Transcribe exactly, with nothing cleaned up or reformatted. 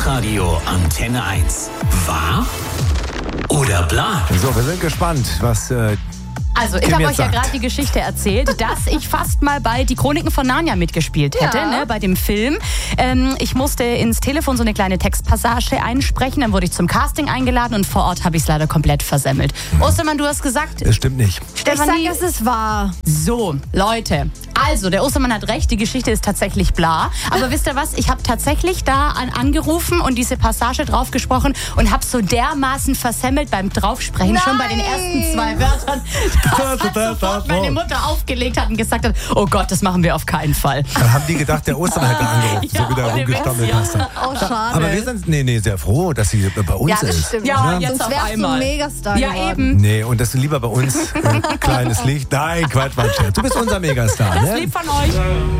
Hitradio Antenne eins. Wahr oder bla? So, wir sind gespannt, was... Äh, Also, ich habe euch ja gerade die Geschichte erzählt, dass ich fast mal bei Die Chroniken von Narnia mitgespielt hätte, Ja. ne, bei dem Film. Ähm, ich musste ins Telefon so eine kleine Textpassage einsprechen, dann wurde ich zum Casting eingeladen und vor Ort habe ich es leider komplett versemmelt. Ostermann, du hast gesagt... das stimmt nicht. Stefanie, Ich sag, es ist wahr. so, Leute, also der Ostermann hat recht, die Geschichte ist tatsächlich bla. Aber wisst ihr was, ich habe tatsächlich da an, angerufen und diese Passage drauf gesprochen und habe so dermaßen versemmelt beim Draufsprechen, schon bei den ersten zwei Wörtern, dass halt sofort meine Mutter aufgelegt hat und gesagt hat, oh Gott, das machen wir auf keinen Fall. Dann haben die gedacht, der Ostermann hätte angerufen, Ja, so wie der ohne rumgestammelt Witz, hast. Oh, schade. Aber wir sind nee, nee, sehr froh, dass sie bei uns ja, das ist. stimmt. Ja, Ja, jetzt sonst auf wärst du einmal. ein Megastar Ja, geworden. eben. Nee, und dass du lieber bei uns ein kleines Licht. Nein, Quatsch, Quatsch. Du bist unser Megastar. Das Ne? lieb von euch.